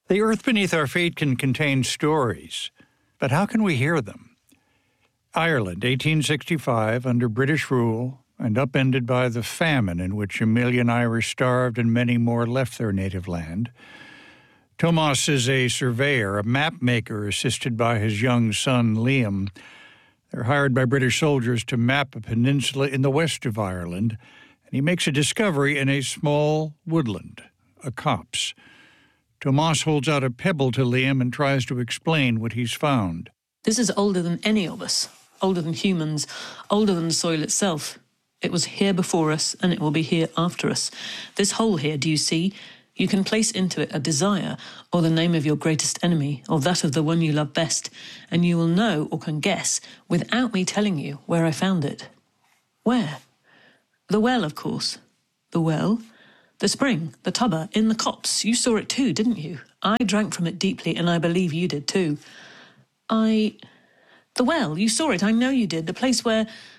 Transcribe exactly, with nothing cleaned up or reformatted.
The earth beneath our feet can contain stories, but how can we hear them? Ireland, eighteen sixty-five, under British rule, and upended by the famine in which a million Irish starved and many more left their native land. Tomas is a surveyor, a map maker, assisted by his young son, Liam. They're hired by British soldiers to map a peninsula in the west of Ireland, and he makes a discovery in a small woodland, a copse. Tomas holds out a pebble to Liam and tries to explain what he's found. This is older than any of us, older than humans, older than the soil itself. It was here before us, and it will be here after us. This hole here, do you see? You can place into it a desire, or the name of your greatest enemy, or that of the one you love best, and you will know or can guess, without me telling you, where I found it. Where? The well, of course. The well? The spring, the tubber, in the copse. You saw it too, didn't you? I drank from it deeply, and I believe you did too. I... The well, you saw it, I know you did. The place where...